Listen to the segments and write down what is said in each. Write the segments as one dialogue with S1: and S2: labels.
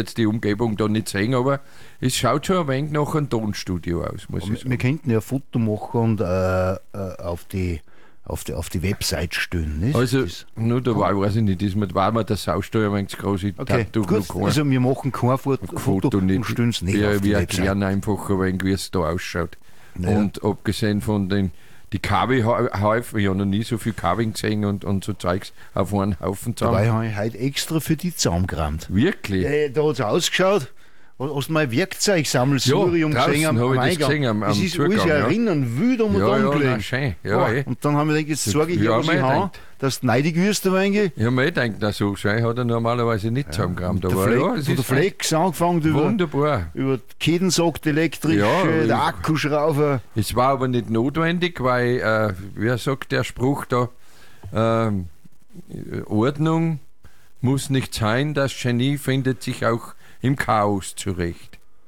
S1: jetzt die Umgebung da nicht sehen, aber es schaut schon ein wenig nach einem Tonstudio aus, muss ich sagen.
S2: Wir könnten ja ein Foto machen und auf die Website stellen. Nicht?
S1: Also, nur da weiß ich nicht, war mir der Saustall ein wenig zu groß.
S2: Okay, gut, also wir machen kein Foto und stellen es nicht auf die
S1: wir
S2: Website.
S1: erklären einfach ein wenig, wie es da ausschaut.
S2: Naja.
S1: Und abgesehen von die Kabelhäufen, ich habe noch nie so viel Kabeln gesehen und so Zeugs auf einen Haufen zusammen.
S2: Dabei habe ich heute extra für die zusammengerammt.
S1: Wirklich?
S2: Da hat es ausgeschaut. Hast du mein Werkzeugsammelsurium
S1: draußen
S2: gesehen
S1: habe
S2: am
S1: ich das
S2: Eingang?
S1: gesehen, am
S2: das ist
S1: Zugang,
S2: alles
S1: ja.
S2: erinnern, wild um und
S1: Ja,
S2: umgelegen.
S1: schön. Ja,
S2: Und dann haben wir gedacht, jetzt zeige ich
S1: Ja,
S2: dir, was ich
S1: mein
S2: habe,
S1: denkt.
S2: dass du neidig wirst, ein wenig.
S1: Ich habe mir gedacht, na so schön hat er normalerweise nicht zusammengerammt.
S2: Der
S1: Aber
S2: Fleck,
S1: ja, es
S2: von der
S1: ist
S2: Flex angefangen
S1: wunderbar.
S2: über die Kedensogt elektrisch,
S1: Ja,
S2: der Akkuschrauber.
S1: Es war aber nicht notwendig, weil, wie sagt der Spruch da, Ordnung muss nicht sein, das Genie findet sich auch im Chaos zurecht.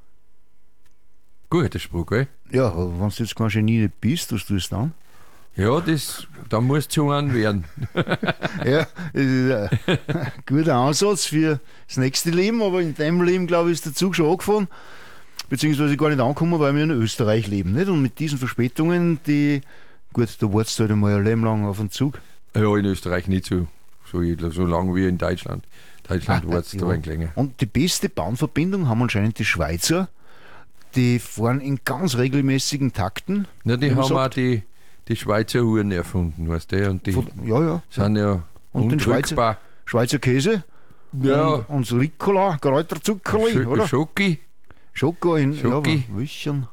S1: Guter Spruch, gell?
S2: Ja, aber wenn du jetzt kein Genie nicht bist, was tust du dann?
S1: Ja, da muss zu einem werden.
S2: Ja, das ist ein guter Ansatz für das nächste Leben, aber in deinem Leben, glaube ich, ist der Zug schon angefahren, beziehungsweise gar nicht angekommen, weil wir in Österreich leben, nicht? Und mit diesen Verspätungen, gut, da wartest du halt einmal ein Leben lang auf den Zug.
S1: Ja, in Österreich nicht so lang wie in Deutschland. Deutschland wartet da ein länger.
S2: Und die beste Bahnverbindung haben anscheinend die Schweizer. Die fahren in ganz regelmäßigen Takten.
S1: Na, die haben auch die Schweizer Uhren erfunden, weißt du? Und die sind ja
S2: und den Schweizer Käse.
S1: Ja.
S2: Und das Ricola, Kräuterzuckerli, oder?
S1: Schoki.
S2: Schoko in
S1: Schoki.
S2: Wüchern,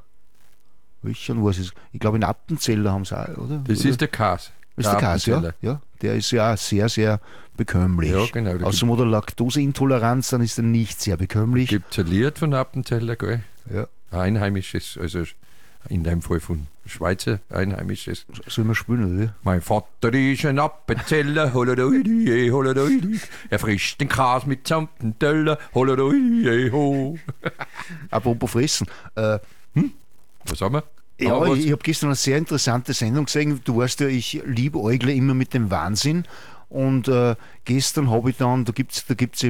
S2: was ist? Ich glaube in Appenzeller haben sie auch, oder?
S1: Das ist der Käse.
S2: Das ist der Käse, ja. Der ist ja auch sehr, sehr bekömmlich.
S1: Ja, genau.
S2: Außer der Laktoseintoleranz, dann ist er nicht sehr bekömmlich.
S1: Gibt es ein Lied von Appenzeller, gell?
S2: Ja.
S1: Einheimisches, also in dem Fall von Schweizer Einheimisches.
S2: Sollen wir spielen, oder?
S1: Mein Vater ist ein Appenzeller, holadoidi, holadoidi. Er frisst den Käse mit samt dem Teller, holadoidi, ho.
S2: Apropos fressen.
S1: Was haben wir?
S2: Ja, ich habe gestern eine sehr interessante Sendung gesehen. Du weißt ja, ich liebäugle immer mit dem Wahnsinn. Und gestern habe ich dann, da gibt's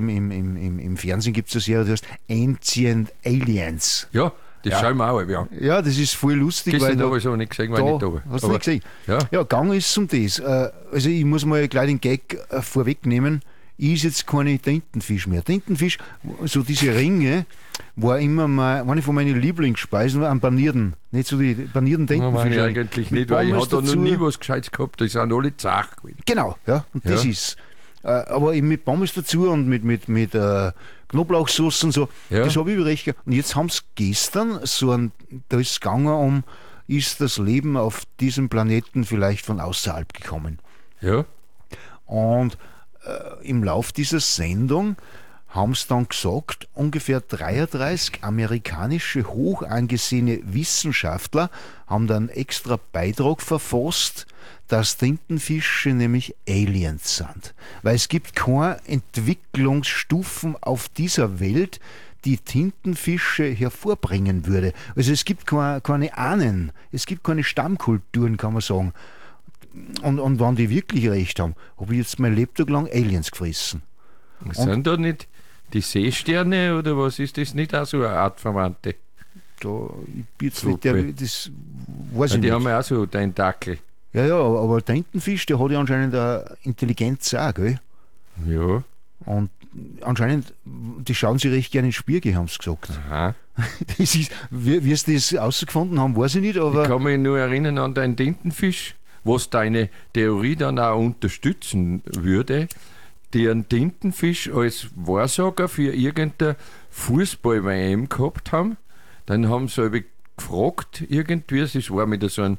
S2: im Fernsehen gibt's eine Serie, die heißt Ancient Aliens.
S1: Ja, das schauen wir auch an.
S2: Ja, das ist voll lustig.
S1: Gestern habe ich es nicht gesehen, weil ich nicht da war.
S2: Hast du nicht gesehen? Ja, gegangen ist es um das. Also ich muss mal gleich den Gag vorwegnehmen. Ich esse jetzt keine Tintenfisch mehr. Tintenfisch, so diese Ringe, war immer mal eine von meinen Lieblingsspeisen, am panierten. Nicht so die panierten Tintenfisch.
S1: Nein, eigentlich nicht, weil ich habe da noch nie was Gescheites gehabt. Die sind alle zart gewesen.
S2: Genau, ja, und das ist aber eben mit Pommes dazu und mit Knoblauchsauce und so, das habe ich recht. Und jetzt haben sie gestern da ist es gegangen ist das Leben auf diesem Planeten vielleicht von außerhalb gekommen.
S1: Ja.
S2: Und im Lauf dieser Sendung haben sie dann gesagt, ungefähr 33 amerikanische hoch angesehene Wissenschaftler haben dann extra Beitrag verfasst, dass Tintenfische nämlich Aliens sind. Weil es gibt keine Entwicklungsstufen auf dieser Welt, die Tintenfische hervorbringen würde. Also es gibt keine Ahnen, es gibt keine Stammkulturen, kann man sagen. Und wenn die wirklich recht haben, habe ich jetzt mein Lebtag lang Aliens gefressen.
S1: Sind da nicht die Seesterne oder was ist das nicht auch so eine Art Verwandte?
S2: Ich bin jetzt nicht das weiß ich nicht.
S1: Die haben ja auch so Tentakel.
S2: Ja, aber der Tintenfisch, der hat ja anscheinend eine Intelligenz auch, gell?
S1: Ja.
S2: Und anscheinend, die schauen sich recht gerne in den Spiegel, haben sie gesagt.
S1: Aha.
S2: Das ist, wie sie das herausgefunden haben, weiß ich nicht, aber...
S1: Ich kann mich nur erinnern an deinen Tintenfisch, was deine Theorie dann auch unterstützen würde, die einen Tintenfisch als Wahrsager für irgendeine Fußball-WM gehabt haben. Dann haben sie gefragt, irgendwie, es war mit so einem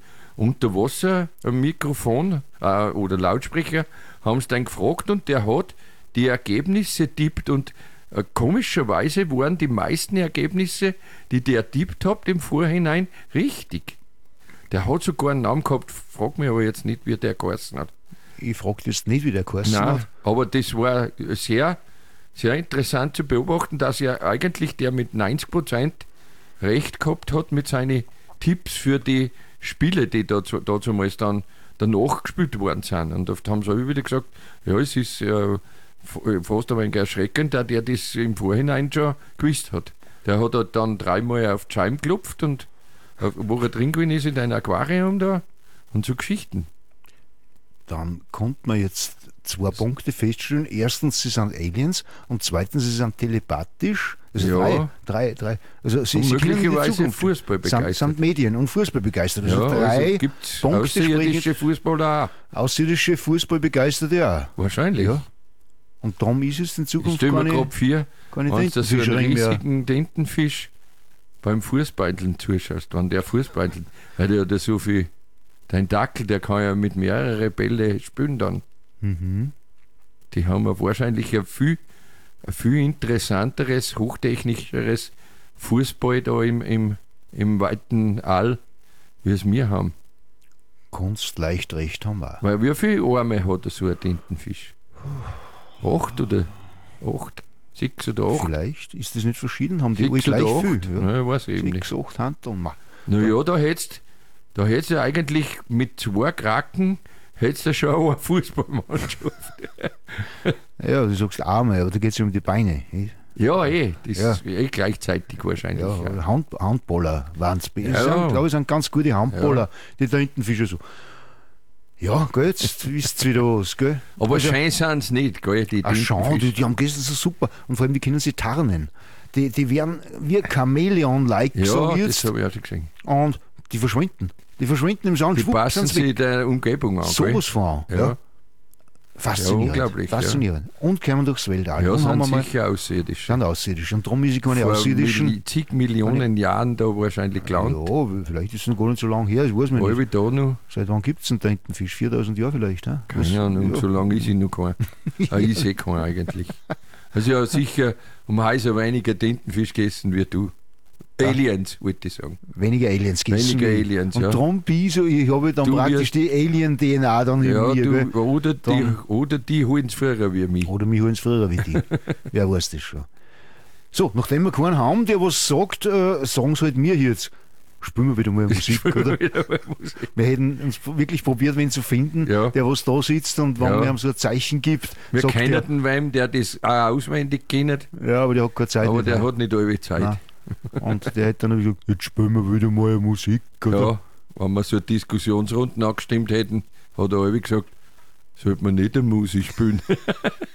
S1: Unterwasser-Mikrofon oder Lautsprecher, haben sie dann gefragt und der hat die Ergebnisse tippt und komischerweise waren die meisten Ergebnisse, die der tippt hat, im Vorhinein richtig. Der hat sogar einen Namen gehabt, frag mich aber jetzt nicht, wie der geheißen hat.
S2: Ich frage jetzt nicht, wie der geheißen hat.
S1: Aber das war sehr, sehr interessant zu beobachten, dass ja eigentlich der mit 90% recht gehabt hat mit seinen Tipps für die Spiele, die damals dann danach gespielt worden sind. Und oft haben sie auch wieder gesagt, ja, es ist fast ein wenig erschreckend, da der das im Vorhinein schon gewusst hat. Der hat halt dann 3-mal auf die Scheibe geklopft und wo er drin gewesen ist in einem Aquarium da und so Geschichten.
S2: Dann konnte man jetzt 2 Punkte feststellen. Erstens, sie sind Aliens und zweitens, sie sind telepathisch. Also
S1: Ja.
S2: drei. Also sie
S1: Und
S2: kennen die
S1: möglicherweise
S2: Zukunft.
S1: Fußball begeistert.
S2: Sind Medien- und Fußball begeistert. Also
S1: Ja,
S2: 3
S1: also gibt es
S2: Punkte
S1: außerirdische
S2: sprechen
S1: Fußballer auch.
S2: außerirdische Fußballbegeisterte auch.
S1: Wahrscheinlich.
S2: Ja. Und darum ist es in
S1: Ich
S2: Zukunft
S1: stelle
S2: gar
S1: mir gerade
S2: nicht,
S1: vor,
S2: gar nicht
S1: wenn du so einen
S2: Tintenfischring mehr.
S1: riesigen Tintenfisch beim Fußballteln zuschaust, wenn der Fußballteln, weil der hat ja so viel Tentakel, der kann ja mit mehreren Bälle spielen dann.
S2: Mhm.
S1: Die haben ja wahrscheinlich ein viel interessanteres, hochtechnischeres Fußball da im weiten All, wie es wir haben.
S2: Kunst leicht recht haben wir.
S1: Weil wie viele Arme hat so ein Tintenfisch? 8 oder 8? 6 oder 8?
S2: Vielleicht ist das nicht verschieden, haben die alle
S1: 6 oder
S2: gleich
S1: 8?
S2: viel. Ja.
S1: Ja, weiß ich eben nicht.
S2: 6, 8 Hanteln.
S1: Naja, da hättest du ja eigentlich mit 2 Kraken hättest du schon eine Fußballmannschaft.
S2: Ja, du sagst Arme, aber da geht es ja um die Beine.
S1: Ja, das
S2: Ja.
S1: ist gleichzeitig wahrscheinlich.
S2: Ja,
S1: Ja.
S2: Handballer waren es. Ich
S1: Ja.
S2: glaube, es sind ganz gute Handballer, die da hinten Fischer so. Ja, gell, jetzt wisst ihr wieder was, gell?
S1: Aber
S2: Also,
S1: schön sind sie nicht, gell, die
S2: schon,
S1: Tintenfische.
S2: die haben gestern so super. Und vor allem, die können sie tarnen. Die werden wie Chamäleon-like, so
S1: Ja,
S2: jetzt.
S1: das habe ich auch schon gesehen.
S2: Und die verschwinden. Die verschwinden im Sand.
S1: Die
S2: schwupp,
S1: passen
S2: sind's weg.
S1: sich der Umgebung an.
S2: Sowas von.
S1: Ja.
S2: Ja. Faszinierend.
S1: unglaublich,
S2: Faszinierend. Und kommen durchs Weltall.
S1: Ja,
S2: und haben
S1: sind
S2: wir mal,
S1: sicher außerirdisch.
S2: sind außerirdisch. Und darum ist ich keine
S1: Vor
S2: außerirdischen.
S1: zig Millionen Jahren da wahrscheinlich gelandet.
S2: Ja, vielleicht ist es noch gar nicht so lange her, das weiß man nicht.
S1: Halbe da noch.
S2: Seit wann gibt es einen Tintenfisch? 4000 Jahre vielleicht? He?
S1: Keine Ahnung, so lange ist ich noch kein. Ich sehe keinen eigentlich. Also ja, sicher um Häuser weniger Tintenfisch gegessen wie du. Aliens, wollte ich sagen.
S2: Weniger Aliens gegessen.
S1: Weniger Aliens,
S2: und
S1: ja.
S2: darum bin ich so, ich habe dann
S1: Du
S2: praktisch
S1: wirst-
S2: die Alien-DNA dann in
S1: Ja,
S2: mir. Gell?
S1: oder die holen es früher wie mich.
S2: Oder mich holen es früher wie die. Wer weiß das schon. So, nachdem wir keinen haben, der was sagt, sagen sie halt mir jetzt. Spielen wir wieder mal Musik, oder? Wir hätten uns wirklich probiert, wen zu finden,
S1: Ja.
S2: der was da sitzt und wenn
S1: Ja.
S2: wir ihm so ein Zeichen gibt,
S1: Wir
S2: sagt
S1: kennen
S2: der,
S1: den wem, der das auch auswendig kennt,
S2: ja, aber der hat keine Zeit.
S1: aber
S2: nicht
S1: der
S2: mehr.
S1: hat nicht alle Zeit.
S2: Nein. Und der hat dann gesagt, jetzt spielen wir wieder mal Musik, oder?
S1: Ja, wenn wir so Diskussionsrunden angestimmt hätten, hat er alle gesagt, sollte man nicht eine Musik spielen.